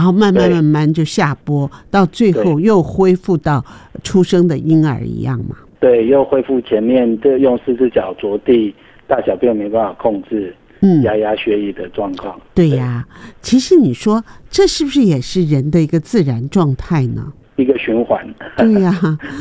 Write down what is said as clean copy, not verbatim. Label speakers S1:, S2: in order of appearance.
S1: 然后慢慢就下坡，到最后又恢复到出生的婴儿一样嘛。
S2: 对，又恢复前面就用4只脚着地，大小便没办法控制，牙牙学语的状况。
S1: 对呀，其实你说这是不是也是人的一个自然状态呢？
S2: 一个循环。
S1: 对呀。